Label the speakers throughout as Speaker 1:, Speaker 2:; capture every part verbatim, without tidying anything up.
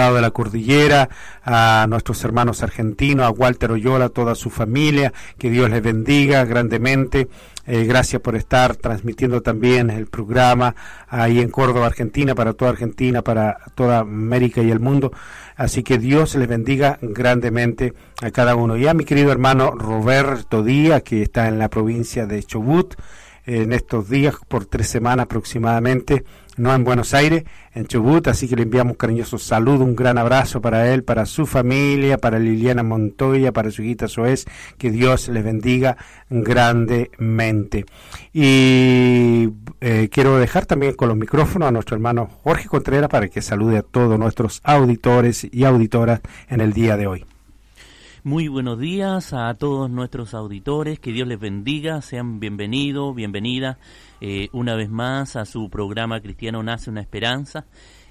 Speaker 1: lado de la cordillera, a nuestros hermanos argentinos, a Walter Oyola, a toda su familia, que Dios les bendiga grandemente. Eh, gracias por estar transmitiendo también el programa ahí en Córdoba, Argentina, para toda Argentina, para toda América y el mundo. Así que Dios les bendiga grandemente a cada uno. Y a mi querido hermano Roberto Díaz, que está en la provincia de Chubut, en estos días, por tres semanas aproximadamente, no en Buenos Aires, en Chubut, así que le enviamos un cariñoso saludo, un gran abrazo para él, para su familia, para Liliana Montoya, para su hijita Soez, que Dios les bendiga grandemente. Y eh, quiero dejar también con los micrófonos a nuestro hermano Jorge Contreras para que salude a todos nuestros auditores y auditoras en el día de hoy.
Speaker 2: Muy buenos días a todos nuestros auditores, que Dios les bendiga, sean bienvenidos, bienvenida eh, una vez más a su programa Cristiano Nace una Esperanza,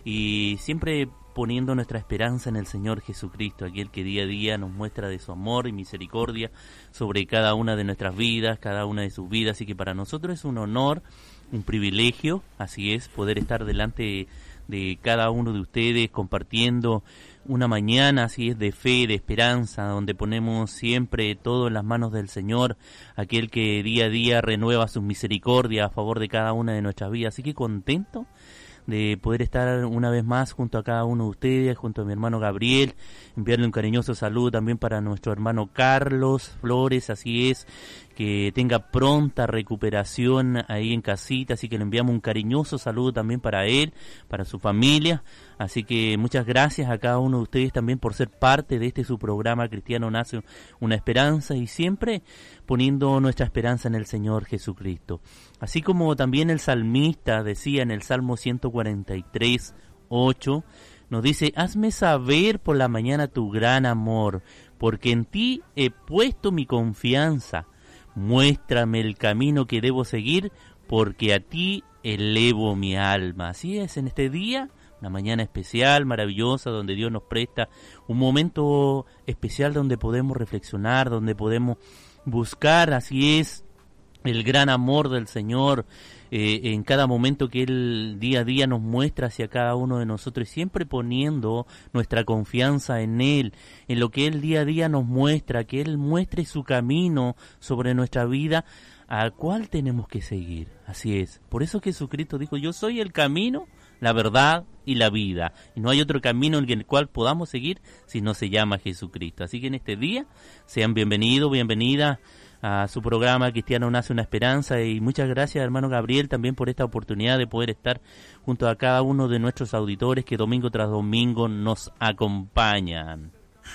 Speaker 2: y siempre poniendo nuestra esperanza en el Señor Jesucristo, aquel que día a día nos muestra de su amor y misericordia sobre cada una de nuestras vidas, cada una de sus vidas, así que para nosotros es un honor, un privilegio, así es, poder estar delante de, de cada uno de ustedes compartiendo una mañana, así es, de fe, de esperanza, donde ponemos siempre todo en las manos del Señor, aquel que día a día renueva sus misericordias a favor de cada una de nuestras vidas. Así que contento de poder estar una vez más junto a cada uno de ustedes, junto a mi hermano Gabriel, enviarle un cariñoso saludo también para nuestro hermano Carlos Flores, así es, que tenga pronta recuperación ahí en casita, así que le enviamos un cariñoso saludo también para él, para su familia, así que muchas gracias a cada uno de ustedes también por ser parte de este su programa Cristiano Nace una Esperanza, y siempre poniendo nuestra esperanza en el Señor Jesucristo. Así como también el salmista decía en el Salmo ciento cuarenta y tres, ocho, nos dice: hazme saber por la mañana tu gran amor, porque en ti he puesto mi confianza. Muéstrame el camino que debo seguir, porque a ti elevo mi alma. Así es, en este día, una mañana especial, maravillosa, donde Dios nos presta un momento especial donde podemos reflexionar, donde podemos buscar, así es, el gran amor del Señor eh, en cada momento que Él día a día nos muestra hacia cada uno de nosotros, y siempre poniendo nuestra confianza en Él, en lo que Él día a día nos muestra, que Él muestre su camino sobre nuestra vida, a cuál tenemos que seguir. Así es, por eso Jesucristo dijo: yo soy el camino, la verdad y la vida, y no hay otro camino en el cual podamos seguir si no se llama Jesucristo. Así que en este día sean bienvenidos, bienvenidas a su programa Cristiano Nace una Esperanza, y muchas gracias, hermano Gabriel, también por esta oportunidad de poder estar junto a cada uno de nuestros auditores que domingo tras domingo nos acompañan.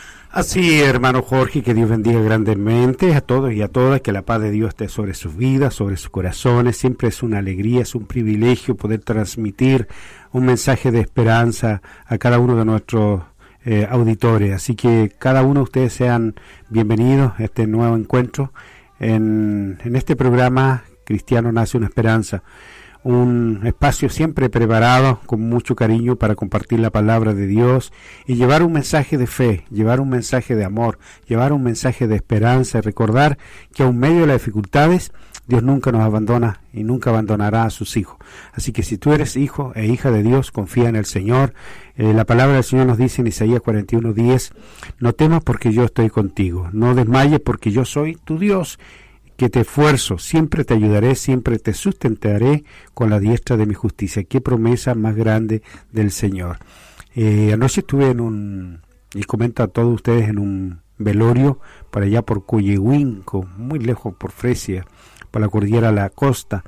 Speaker 1: Así, hermano Jorge, que Dios bendiga grandemente a todos y a todas, que la paz de Dios esté sobre sus vidas, sobre sus corazones. Siempre es una alegría, es un privilegio poder transmitir un mensaje de esperanza a cada uno de nuestros eh, auditores. Así que cada uno de ustedes sean bienvenidos a este nuevo encuentro en, en este programa Cristiano Nace una Esperanza. Un espacio siempre preparado con mucho cariño para compartir la palabra de Dios y llevar un mensaje de fe, llevar un mensaje de amor, llevar un mensaje de esperanza, y recordar que aun medio de las dificultades, Dios nunca nos abandona y nunca abandonará a sus hijos. Así que si tú eres hijo e hija de Dios, confía en el Señor. Eh, la palabra del Señor nos dice en Isaías cuarenta y uno, diez, no temas porque yo estoy contigo, no desmayes porque yo soy tu Dios, que te esfuerzo, siempre te ayudaré, siempre te sustentaré con la diestra de mi justicia. Qué promesa más grande del Señor. Eh, anoche estuve en un, y comento a todos ustedes, en un velorio por allá por Coyehuinco, muy lejos por Fresia, por la cordillera La Costa,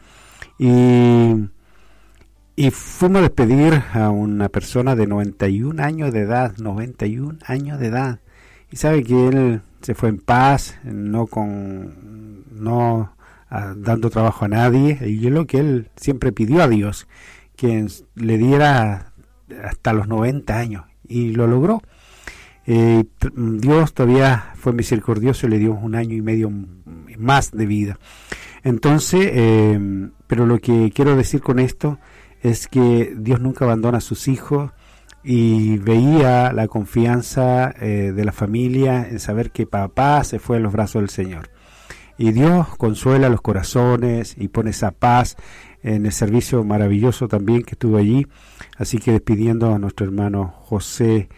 Speaker 1: y, y fuimos a despedir a una persona de noventa y un años de edad, noventa y un años de edad, y sabe que él se fue en paz, no con no a, dando trabajo a nadie, y es lo que él siempre pidió a Dios, que le diera hasta los noventa años, y lo logró. Eh, Dios todavía fue misericordioso y le dio un año y medio más de vida. Entonces, eh, pero lo que quiero decir con esto es que Dios nunca abandona a sus hijos, y veía la confianza eh, de la familia en saber que papá se fue en los brazos del Señor. Y Dios consuela los corazones y pone esa paz en el servicio maravilloso también que estuvo allí. Así que despidiendo a nuestro hermano José